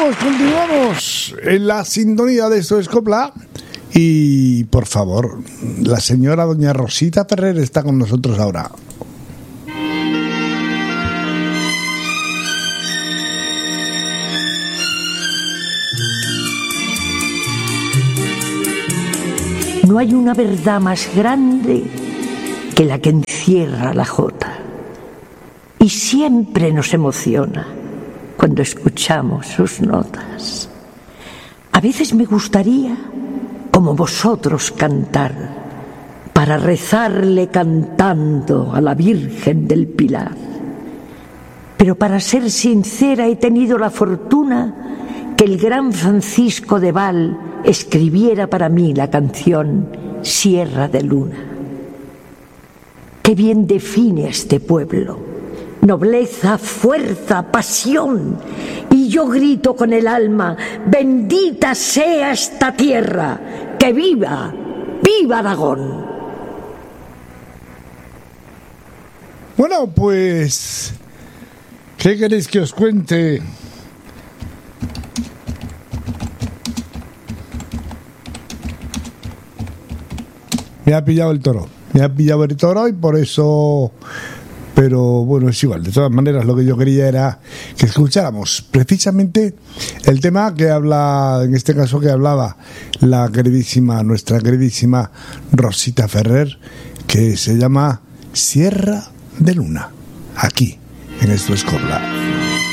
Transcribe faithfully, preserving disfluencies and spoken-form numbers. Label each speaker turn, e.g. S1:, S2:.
S1: continuamos, continuamos en la sintonía de Esto es Copla. Y por favor, la señora doña Rosita Ferrer está con nosotros ahora.
S2: No hay una verdad más grande que la que encierra la jota. Y siempre nos emociona cuando escuchamos sus notas. A veces me gustaría, como vosotros, cantar, para rezarle cantando a la Virgen del Pilar. Pero para ser sincera, he tenido la fortuna que el gran Francisco de Val escribiera para mí la canción Sierra de Luna. Qué bien define a este pueblo: nobleza, fuerza, pasión. Y yo grito con el alma: bendita sea esta tierra, que viva, viva Aragón.
S1: Bueno, pues, ¿qué queréis que os cuente? Me ha pillado el toro, me ha pillado el toro y por eso... Pero bueno, es igual. De todas maneras, lo que yo quería era que escucháramos precisamente el tema que habla, en este caso que hablaba la queridísima, nuestra queridísima Rosita Ferrer, que se llama Sierra de Luna, aquí en Esto es Copla.